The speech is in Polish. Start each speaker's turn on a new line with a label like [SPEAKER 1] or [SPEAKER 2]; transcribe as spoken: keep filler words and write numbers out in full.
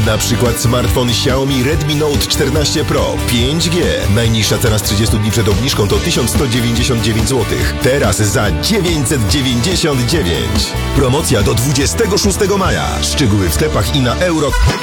[SPEAKER 1] Na przykład smartfon Xiaomi Redmi Note czternaście Pro pięć G. Najniższa cena z trzydziestu dni przed obniżką to tysiąc sto dziewięćdziesiąt dziewięć złotych. Teraz za dziewięćset dziewięćdziesiąt dziewięć. Promocja do dwudziestego szóstego maja. Szczegóły w sklepach i na euro.